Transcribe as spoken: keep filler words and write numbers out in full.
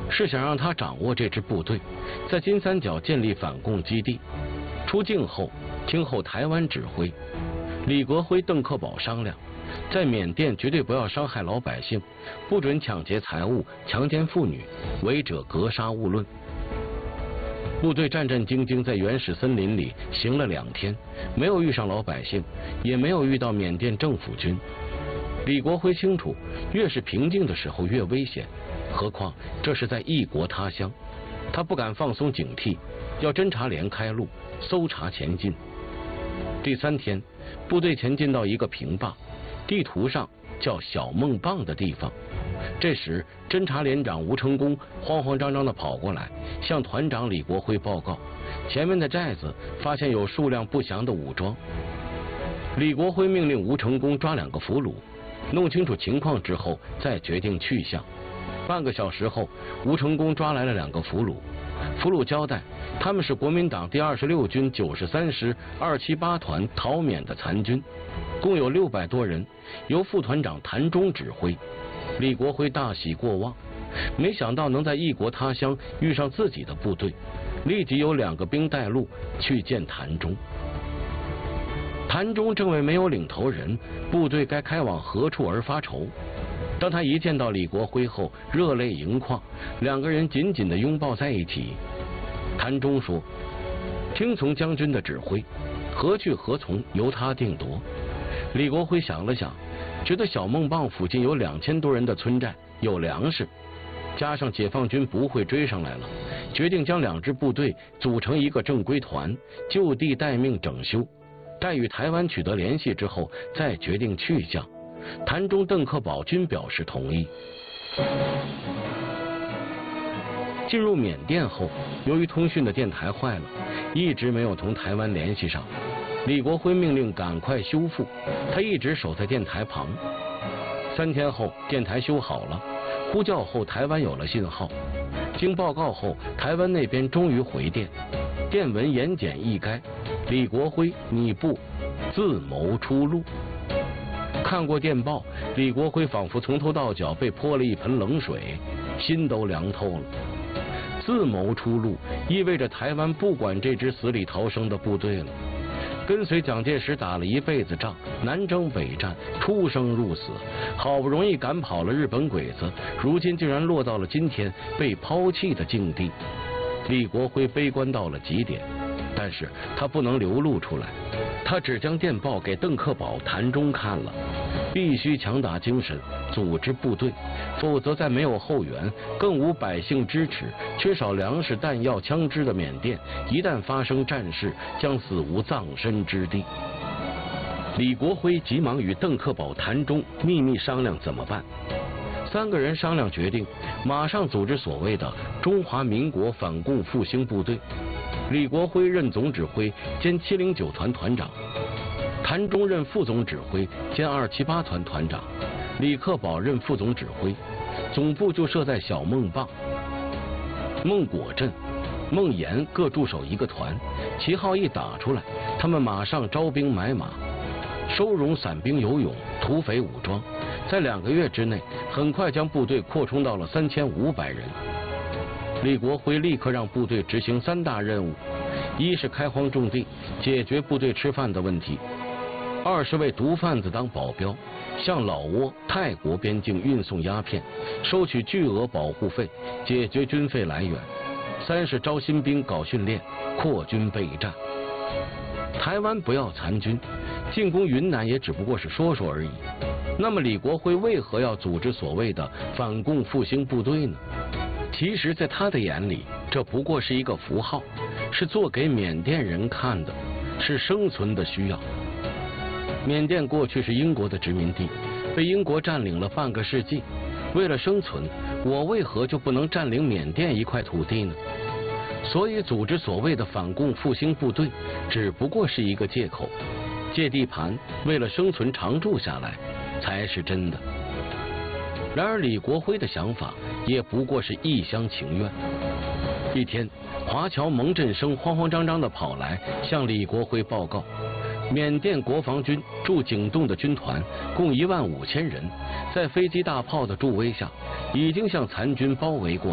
是想让他掌握这支部队，在金三角建立反共基地。出境后，听候台湾指挥。李国辉、邓克保商量，在缅甸绝对不要伤害老百姓，不准抢劫财物、强奸妇女，违者格杀勿论。部队战战兢兢在原始森林里行了两天，没有遇上老百姓，也没有遇到缅甸政府军。李国辉清楚，越是平静的时候越危险，何况这是在异国他乡，他不敢放松警惕，要侦察连开路，搜查前进。第三天，部队前进到一个平坝，地图上叫小孟棒的地方。这时，侦察连长吴成功慌慌张张地跑过来，向团长李国辉报告，前面的寨子发现有数量不详的武装。李国辉命令吴成功抓两个俘虏，弄清楚情况之后再决定去向。半个小时后，吴成功抓来了两个俘虏，俘虏交代他们是国民党第二十六军九十三师二七八团逃缅的残军，共有六百多人，由副团长谭忠指挥。李国辉大喜过望，没想到能在异国他乡遇上自己的部队，立即有两个兵带路去见谭忠。谭忠正为没有领头人，部队该开往何处而发愁。当他一见到李国辉后，热泪盈眶，两个人紧紧地拥抱在一起。谭忠说：“听从将军的指挥，何去何从由他定夺。”李国辉想了想，觉得小孟棒附近有两千多人的村寨，有粮食，加上解放军不会追上来了，决定将两支部队组成一个正规团，就地待命整修，待与台湾取得联系之后再决定去向。谭忠、邓克保均表示同意。进入缅甸后，由于通讯的电台坏了，一直没有同台湾联系上。李国辉命令赶快修复，他一直守在电台旁。三天后，电台修好了，呼叫后台湾有了信号。经报告后，台湾那边终于回电，电文言简意赅：李国辉，你部自谋出路。看过电报，李国辉仿佛从头到脚被泼了一盆冷水，心都凉透了。自谋出路意味着台湾不管这支死里逃生的部队了。跟随蒋介石打了一辈子仗，南征北战，出生入死，好不容易赶跑了日本鬼子，如今竟然落到了今天被抛弃的境地。李国辉悲观到了极点，但是他不能流露出来，他只将电报给邓克保、谭忠看了，必须强打精神，组织部队，否则在没有后援，更无百姓支持，缺少粮食、弹药、枪支的缅甸，一旦发生战事，将死无葬身之地。李国辉急忙与邓克保、谭忠秘密商量怎么办。三个人商量决定，马上组织所谓的中华民国反共复兴部队。李国辉任总指挥兼七零九团团长，谭忠任副总指挥兼二七八团团长，李克保任副总指挥。总部就设在小孟棒、孟果镇、孟岩各驻守一个团，旗号一打出来，他们马上招兵买马，收容散兵游勇、土匪武装，在两个月之内，很快将部队扩充到了三千五百人。李国辉立刻让部队执行三大任务：一是开荒种地，解决部队吃饭的问题；二是为毒贩子当保镖，向老挝、泰国边境运送鸦片，收取巨额保护费，解决军费来源；三是招新兵搞训练，扩军备战。台湾不要残军，进攻云南也只不过是说说而已。那么李国辉为何要组织所谓的反共复兴部队呢？其实在他的眼里，这不过是一个符号，是做给缅甸人看的，是生存的需要。缅甸过去是英国的殖民地，被英国占领了半个世纪，为了生存，我为何就不能占领缅甸一块土地呢？所以组织所谓的反共复兴部队，只不过是一个借口，借地盘，为了生存常住下来，才是真的。然而李国辉的想法也不过是一厢情愿。一天，华侨蒙振生慌慌张张地跑来向李国辉报告，缅甸国防军驻景栋的军团共一万五千人，在飞机大炮的助威下，已经向残军包围过